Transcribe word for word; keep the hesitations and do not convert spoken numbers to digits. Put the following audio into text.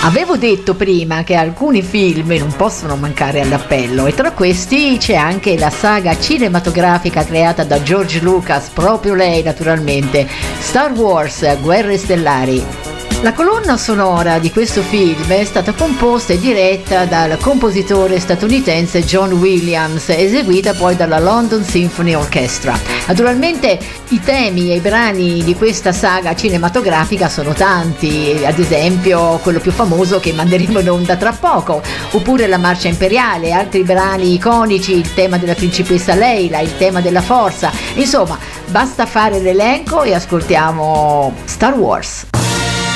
Avevo detto prima che alcuni film non possono mancare all'appello e tra questi c'è anche la saga cinematografica creata da George Lucas, proprio lei naturalmente, Star Wars, Guerre Stellari. La colonna sonora di questo film è stata composta e diretta dal compositore statunitense John Williams, eseguita poi dalla London Symphony Orchestra. Naturalmente i temi e i brani di questa saga cinematografica sono tanti, ad esempio quello più famoso che manderemo in onda tra poco, oppure la Marcia Imperiale, altri brani iconici, il tema della principessa Leila, il tema della forza, insomma basta fare l'elenco e ascoltiamo Star Wars.